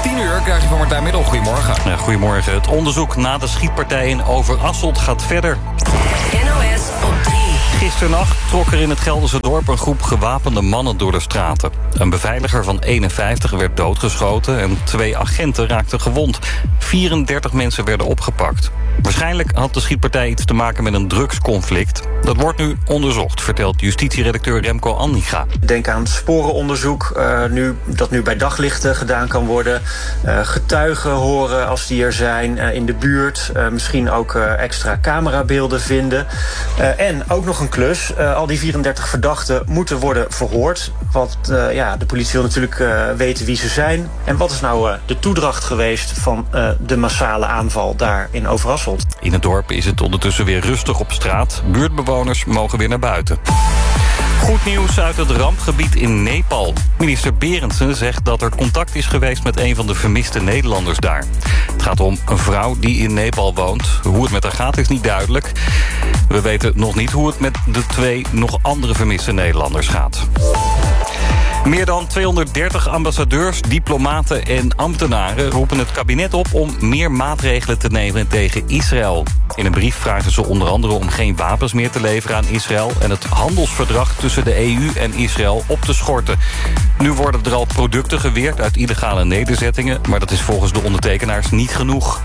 10:00 krijg je van Martijn Middel. Goedemorgen. Ja, goedemorgen. Het onderzoek na de schietpartij in Overasselt gaat verder. NOS op 3. Gisternacht trok er in het Gelderse dorp een groep gewapende mannen door de straten. Een beveiliger van 51 werd doodgeschoten en 2 agenten raakten gewond. 34 mensen werden opgepakt. Waarschijnlijk had de schietpartij iets te maken met een drugsconflict. Dat wordt nu onderzocht, vertelt justitieredacteur Remco Anniga. Denk aan sporenonderzoek, dat nu bij daglicht gedaan kan worden. Getuigen horen als die er zijn in de buurt. Misschien ook extra camerabeelden vinden. En ook nog een klus. Al die 34 verdachten moeten worden verhoord. Want de politie wil natuurlijk weten wie ze zijn. En wat is nou de toedracht geweest van de massale aanval daar in Overasselt? In het dorp is het ondertussen weer rustig op straat. Buurtbewoners mogen weer naar buiten. Goed nieuws uit het rampgebied in Nepal. Minister Berendsen zegt dat er contact is geweest met een van de vermiste Nederlanders daar. Het gaat om een vrouw die in Nepal woont. Hoe het met haar gaat is niet duidelijk. We weten nog niet hoe het met de 2 nog andere vermiste Nederlanders gaat. Meer dan 230 ambassadeurs, diplomaten en ambtenaren roepen het kabinet op om meer maatregelen te nemen tegen Israël. In een brief vragen ze onder andere om geen wapens meer te leveren aan Israël en het handelsverdrag tussen de EU en Israël op te schorten. Nu worden er al producten geweerd uit illegale nederzettingen, maar dat is volgens de ondertekenaars niet genoeg.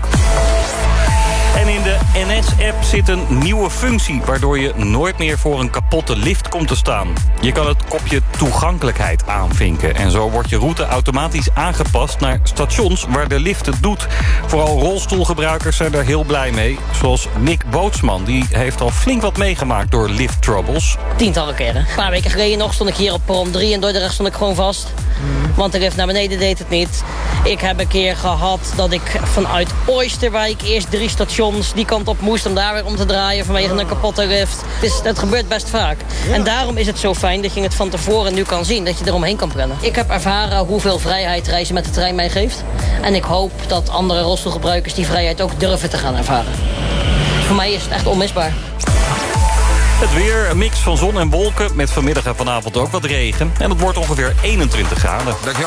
En in de NS-app zit een nieuwe functie, waardoor je nooit meer voor een kapotte lift komt te staan. Je kan het kopje toegankelijkheid aanvinken. En zo wordt je route automatisch aangepast naar stations waar de lift het doet. Vooral rolstoelgebruikers zijn daar heel blij mee. Zoals Nick Bootsman, die heeft al flink wat meegemaakt door lift troubles. Tientallen keren. Een paar weken geleden nog stond ik hier op perron 3 en Dordrecht stond ik gewoon vast. Want de lift naar beneden deed het niet. Ik heb een keer gehad dat ik vanuit Oosterwijk eerst 3 stations die kant op moest om daar weer om te draaien vanwege een kapotte lift. Dus dat gebeurt best vaak. Ja. En daarom is het zo fijn dat je het van tevoren nu kan zien, dat je eromheen kan plannen. Ik heb ervaren hoeveel vrijheid reizen met de trein mij geeft. En ik hoop dat andere rolstoelgebruikers die vrijheid ook durven te gaan ervaren. Voor mij is het echt onmisbaar. Het weer, een mix van zon en wolken met vanmiddag en vanavond ook wat regen. En het wordt ongeveer 21 graden.